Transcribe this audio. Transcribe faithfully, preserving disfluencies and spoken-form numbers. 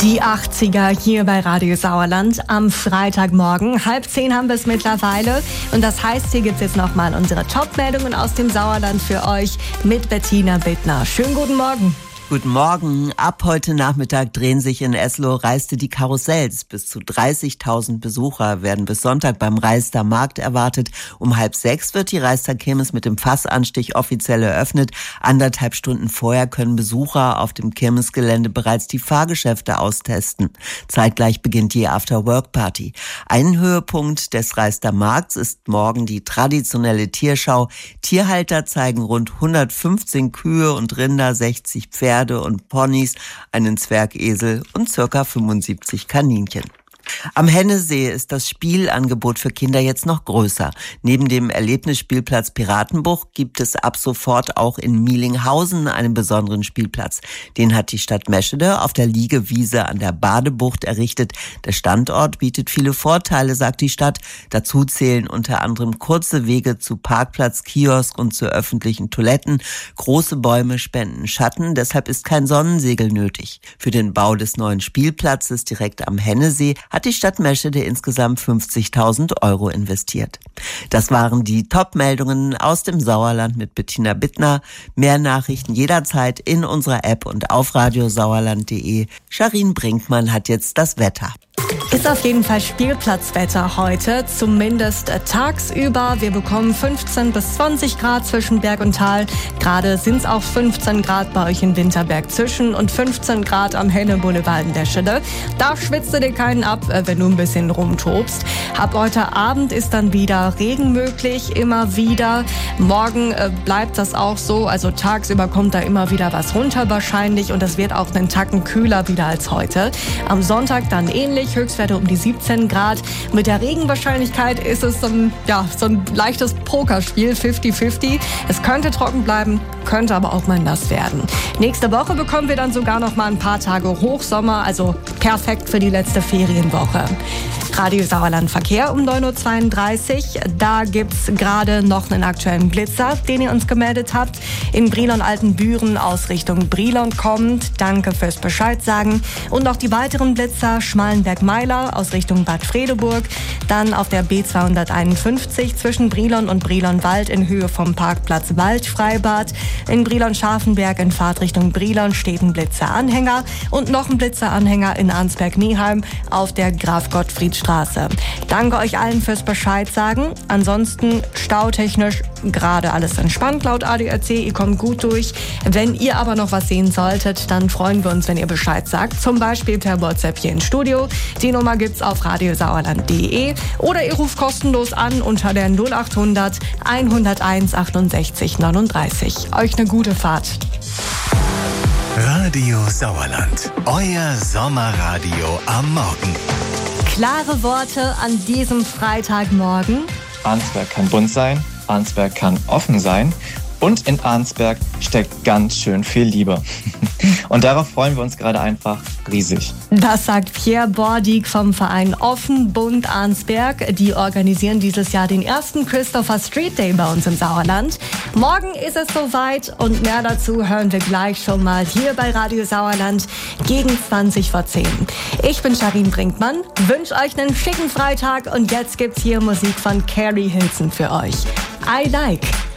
Die achtziger hier bei Radio Sauerland am Freitagmorgen. Halb zehn haben wir es mittlerweile. Und das heißt, hier gibt es jetzt nochmal unsere Top-Meldungen aus dem Sauerland für euch mit Bettina Bittner. Schönen guten Morgen. Guten Morgen. Ab heute Nachmittag drehen sich in Esloh Reiste die Karussells. Bis zu dreißigtausend Besucher werden bis Sonntag beim Reister Markt erwartet. Um halb sechs wird die Reister Kirmes mit dem Fassanstich offiziell eröffnet. Anderthalb Stunden vorher können Besucher auf dem Kirmesgelände bereits die Fahrgeschäfte austesten. Zeitgleich beginnt die After-Work-Party. Ein Höhepunkt des Reister Markts ist morgen die traditionelle Tierschau. Tierhalter zeigen rund hundertfünfzehn Kühe und Rinder, sechzig Pferde und Ponys, einen Zwergesel und circa fünfundsiebzig Kaninchen. Am Hennesee ist das Spielangebot für Kinder jetzt noch größer. Neben dem Erlebnisspielplatz Piratenbucht gibt es ab sofort auch in Mielinghausen einen besonderen Spielplatz. Den hat die Stadt Meschede auf der Liegewiese an der Badebucht errichtet. Der Standort bietet viele Vorteile, sagt die Stadt. Dazu zählen unter anderem kurze Wege zu Parkplatz, Kiosk und zu öffentlichen Toiletten. Große Bäume spenden Schatten, deshalb ist kein Sonnensegel nötig. Für den Bau des neuen Spielplatzes direkt am Hennesee hat die Stadt Meschede insgesamt fünfzigtausend Euro investiert. Das waren die Top-Meldungen aus dem Sauerland mit Bettina Bittner. Mehr Nachrichten jederzeit in unserer App und auf radiosauerland punkt de. Charin Brinkmann hat jetzt das Wetter. Ist auf jeden Fall Spielplatzwetter heute, zumindest tagsüber. Wir bekommen fünfzehn bis zwanzig Grad zwischen Berg und Tal. Gerade sind es auch fünfzehn Grad bei euch in Winterberg zwischen und fünfzehn Grad am Henne Boulevard in Meschede. Da schwitzt du dir keinen ab, wenn du ein bisschen rumtobst. Ab heute Abend ist dann wieder Regen möglich, immer wieder. Morgen äh, bleibt das auch so, also tagsüber kommt da immer wieder was runter wahrscheinlich und es wird auch einen Tacken kühler wieder als heute. Am Sonntag dann ähnlich. Höchstwerte um die siebzehn Grad. Mit der Regenwahrscheinlichkeit ist es so ein, ja, so ein leichtes Pokerspiel, fünfzig fünfzig. Es könnte trocken bleiben, könnte aber auch mal nass werden. Nächste Woche bekommen wir dann sogar noch mal ein paar Tage Hochsommer, also perfekt für die letzte Ferienwoche. Radio Sauerland Verkehr um neun Uhr zweiunddreißig. Da gibt's gerade noch einen aktuellen Blitzer, den ihr uns gemeldet habt. In Brilon-Altenbüren aus Richtung Brilon kommt. Danke fürs Bescheid sagen. Und noch die weiteren Blitzer, Schmalenberg-Meiler aus Richtung Bad Fredeburg. Dann auf der B zweihunderteinundfünfzig zwischen Brilon und Brilon-Wald in Höhe vom Parkplatz Waldfreibad. In Brilon-Scharfenberg in Fahrtrichtung Brilon steht ein Blitzeranhänger. Und noch ein Blitzeranhänger in Arnsberg-Nieheim auf der Graf-Gottfried-Straße. Danke euch allen fürs Bescheid sagen. Ansonsten stautechnisch gerade alles entspannt laut A D A C. Ihr kommt gut durch. Wenn ihr aber noch was sehen solltet, dann freuen wir uns, wenn ihr Bescheid sagt. Zum Beispiel per WhatsApp hier ins Studio. Die Nummer gibt's auf radiosauerland punkt de oder ihr ruft kostenlos an unter der null achthundert hunderteins achtundsechzig neununddreißig. Euch eine gute Fahrt. Radio Sauerland, euer Sommerradio am Morgen. Klare Worte an diesem Freitagmorgen. Arnsberg kann bunt sein, Arnsberg kann offen sein und in Arnsberg steckt ganz schön viel Liebe. Und darauf freuen wir uns gerade einfach riesig. Das sagt Pierre Bordig vom Verein Offen Bunt Arnsberg. Die organisieren dieses Jahr den ersten Christopher Street Day bei uns im Sauerland. Morgen ist es soweit und mehr dazu hören wir gleich schon mal hier bei Radio Sauerland gegen zwanzig vor zehn. Ich bin Charin Brinkmann, wünsche euch einen schicken Freitag und jetzt gibt's hier Musik von Carrie Hilson für euch. I Like.